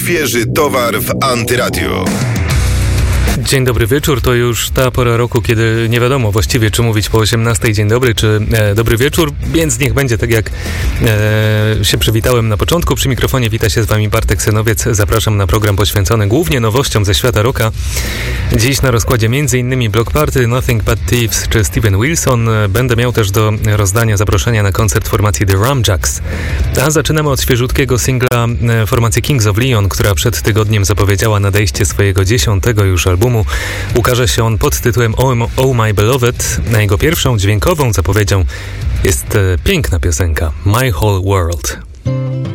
Świeży towar w Antyradio. Dzień dobry wieczór, to już ta pora roku, kiedy nie wiadomo właściwie, czy mówić po 18 dzień dobry, czy dobry wieczór, więc niech będzie tak, jak się przywitałem na początku. Przy mikrofonie wita się z wami Bartek Synowiec. Zapraszam na program poświęcony głównie nowościom ze świata rocka. Dziś na rozkładzie m.in. Bloc Party, Nothing But Thieves czy Steven Wilson. Będę miał też do rozdania zaproszenia na koncert formacji The Ramjacks. A zaczynamy od świeżutkiego singla formacji Kings of Leon, która przed tygodniem zapowiedziała nadejście swojego 10. już albumu. Ukaże się on pod tytułem Oh My Beloved. Na jego pierwszą dźwiękową zapowiedzią jest piękna piosenka My Whole World.